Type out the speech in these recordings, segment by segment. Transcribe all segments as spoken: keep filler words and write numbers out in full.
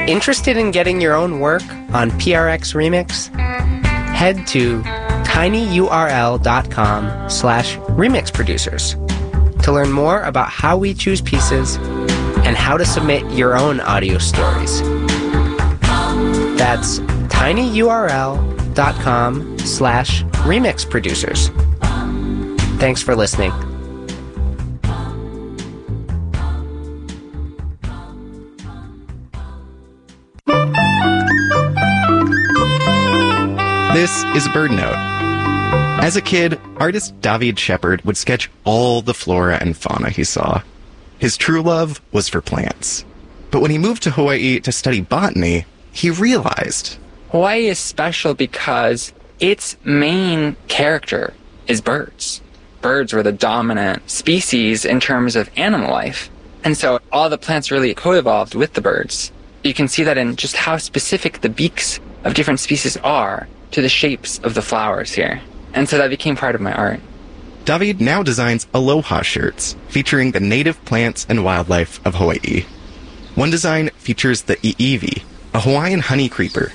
Interested in getting your own work on P R X Remix? Head to tinyurl.com slash remix producers to learn more about how we choose pieces and how to submit your own audio stories. That's tinyurl.com slash remix producers. Thanks for listening. This is Bird Note. As a kid, artist David Shepard would sketch all the flora and fauna he saw. His true love was for plants. But when he moved to Hawaii to study botany, he realized Hawaii is special because its main character is birds. Birds were the dominant species in terms of animal life. And so all the plants really co-evolved with the birds. You can see that in just how specific the beaks of different species are to the shapes of the flowers here. And so that became part of my art. David now designs aloha shirts featuring the native plants and wildlife of Hawaii. One design features the iiwi, a Hawaiian honey creeper.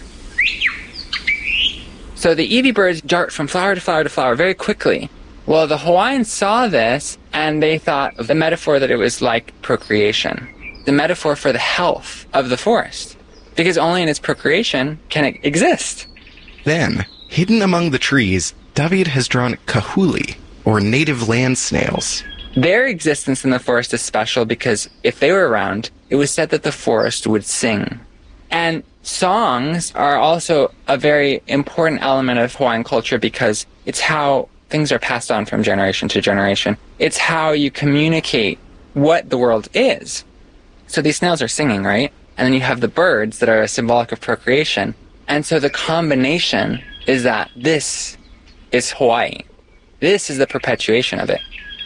So the iiwi birds dart from flower to flower to flower very quickly. Well, the Hawaiians saw this and they thought of the metaphor that it was like procreation, the metaphor for the health of the forest, because only in its procreation can it exist. Then, hidden among the trees, David has drawn kahuli, or native land snails. Their existence in the forest is special because if they were around, it was said that the forest would sing. And songs are also a very important element of Hawaiian culture because it's how things are passed on from generation to generation. It's how you communicate what the world is. So these snails are singing, right? And then you have the birds that are symbolic of procreation. And so the combination is that this is Hawaii. This is the perpetuation of it.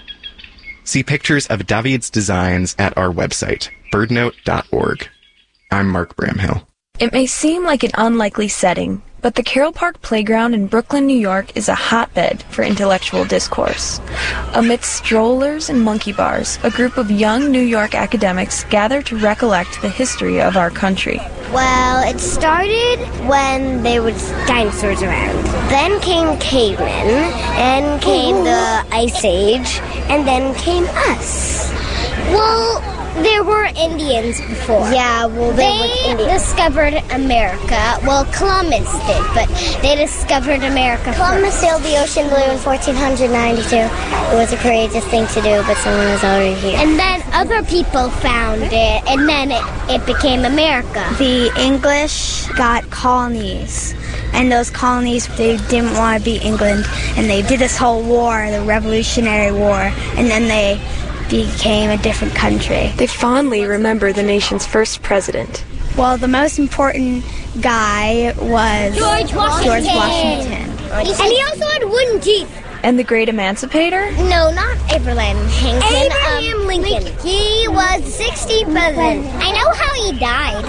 See pictures of David's designs at our website, birdnote dot org. I'm Mark Bramhill. It may seem like an unlikely setting, but the Carroll Park Playground in Brooklyn, New York is a hotbed for intellectual discourse. Amidst strollers and monkey bars, a group of young New York academics gather to recollect the history of our country. Well, it started when there was dinosaurs around. Then came cavemen, and came the Ice Age, and then came us. Well, there were Indians before. Yeah, well, they discovered America. Well, Columbus did, but they discovered America Columbus first. Sailed the ocean blue in fourteen ninety-two. It was a courageous thing to do, but someone was already here. And then other people found it, and then it, it became America. The English got colonies, and those colonies, they didn't want to be England, and they did this whole war, the Revolutionary War, and then they became a different country. They fondly remember the nation's first president. Well, the most important guy was George Washington. George Washington. And he also had wooden teeth. And the great emancipator? No, not Abraham Lincoln. Abraham um, Lincoln. Lincoln. He was the sixteenth president. I know how he died.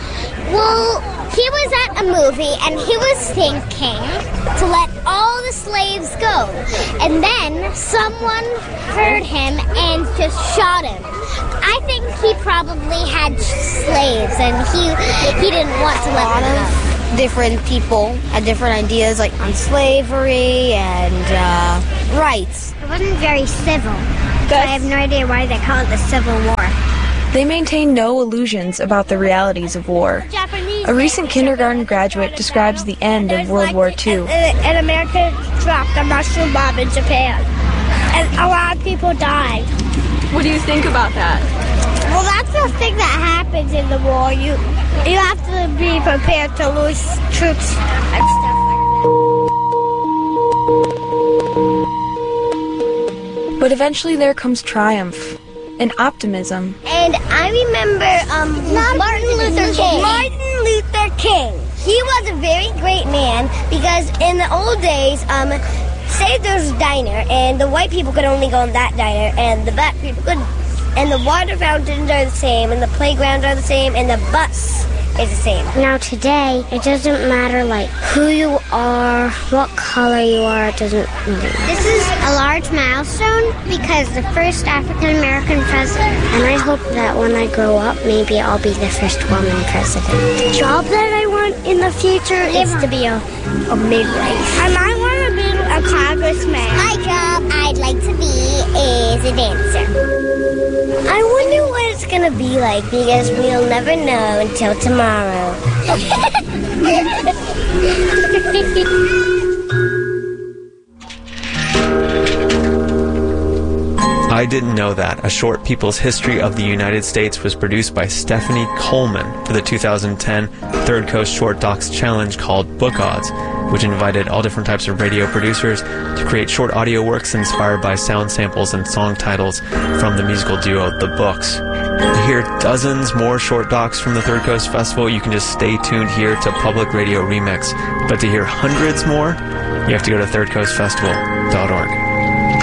Well, he was at a movie and he was thinking to let all the slaves go. And then someone heard him and just shot him. I think he probably had slaves and he he didn't want to let them go. Different people had different ideas, like on slavery and uh, rights. It wasn't very civil. That's... I have no idea why they call it the Civil War. They maintain no illusions about the realities of war. A recent kindergarten graduate describes the end of World War Two. And America dropped a mushroom bomb in Japan. And a lot of people died. What do you think about that? Well, that's the thing that happens in the war. You you have to be prepared to lose troops and stuff like that. But eventually there comes triumph and optimism. And I remember um, Martin Luther King. Martin Luther King. He was a very great man because in the old days, um, say there's a diner and the white people could only go in that diner and the black people couldn't. And the water fountains are the same, and the playgrounds are the same, and the bus is the same. Now today, it doesn't matter like who you are, what color you are, it doesn't really matter. This is a large milestone because the first African American president. And I hope that when I grow up, maybe I'll be the first woman president. The job that I want in the future is to be a, a midwife. I might want to be a congressman. My job I'd like to be is a dancer. I wonder what it's going to be like because we'll never know until tomorrow. I Didn't Know That, A Short People's History of the United States, was produced by Stephanie Coleman for the two thousand ten Third Coast Short Docs Challenge called Book Odds, which invited all different types of radio producers to create short audio works inspired by sound samples and song titles from the musical duo The Books. To hear dozens more short docs from the Third Coast Festival, you can just stay tuned here to Public Radio Remix. But to hear hundreds more, you have to go to third coast festival dot org.